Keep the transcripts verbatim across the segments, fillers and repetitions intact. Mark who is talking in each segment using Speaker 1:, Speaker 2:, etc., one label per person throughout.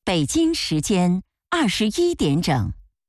Speaker 1: 北京时间二十一点整。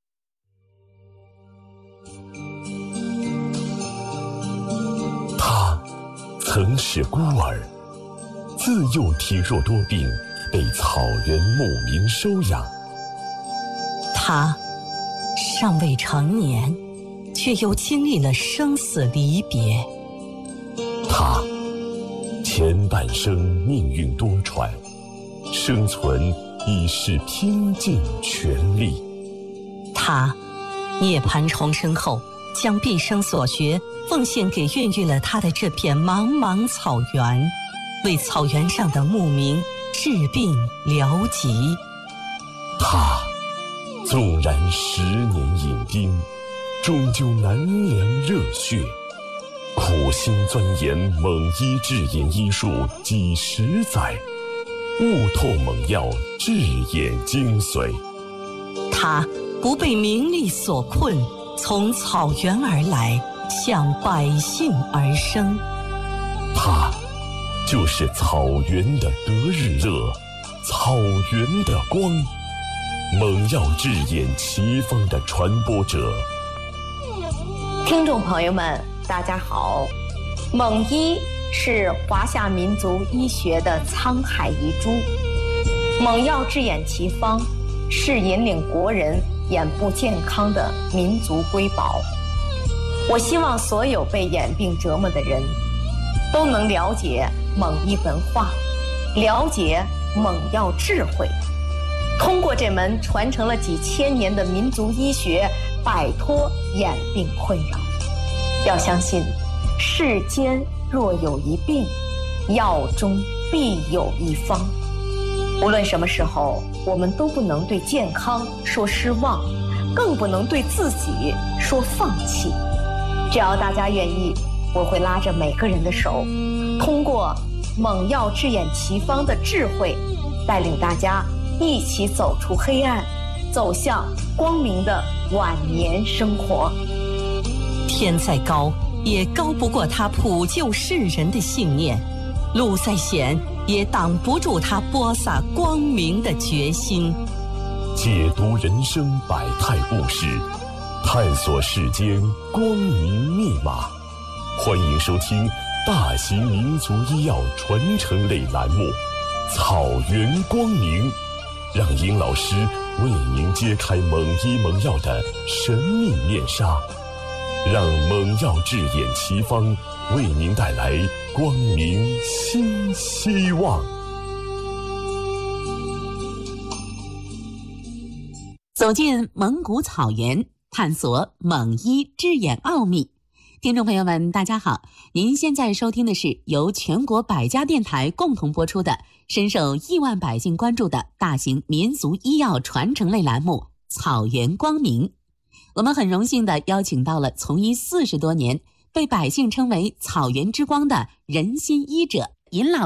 Speaker 2: 他曾是孤儿，自幼体弱多病，被草原牧民收养。
Speaker 3: 他尚未成年，却又经历了生死离别。
Speaker 2: 他前半生命运多舛，生存已是拼尽全力。
Speaker 3: 他涅槃重生后，将毕生所学奉献给孕育了他的这片茫茫草原，为草原上的牧民治病疗疾。
Speaker 2: 他纵然十年饮冰，终究难凉热血，苦心钻研蒙医治眼医术几十载，悟透猛药治眼精髓。
Speaker 3: 他不被名利所困，从草原而来，向百姓而生。
Speaker 2: 他就是草原的得日乐，草原的光，猛药治眼奇方的传播者。
Speaker 4: 听众朋友们，大家好。蒙医是华夏民族医学的沧海遗珠，猛药治眼奇方是引领国人眼部健康的民族瑰宝。我希望所有被眼病折磨的人都能了解蒙医文化，了解猛药智慧，通过这门传承了几千年的民族医学，摆脱眼病困扰。要相信，世间若有一病，药中必有一方。无论什么时候，我们都不能对健康说失望，更不能对自己说放弃。只要大家愿意，我会拉着每个人的手，通过猛药治眼奇方的智慧，带领大家一起走出黑暗，走向光明的晚年生活。
Speaker 3: 天再高，也高不过他普救世人的信念；路再险，也挡不住他播撒光明的决心。
Speaker 2: 解读人生百态故事，探索世间光明密码。欢迎收听大型民族医药传承类栏目《草原光明》，让殷老师为您揭开蒙医蒙药的神秘面纱，让猛药治眼奇方为您带来光明新希望。
Speaker 5: 走进蒙古草原，探索蒙医治眼奥秘。听众朋友们，大家好，您现在收听的是由全国百家电台共同播出的深受亿万百姓关注的大型民族医药传承类栏目《草原光明》。我们很荣幸地邀请到了从医四十多年，被百姓称为草原之光的仁心医者尹老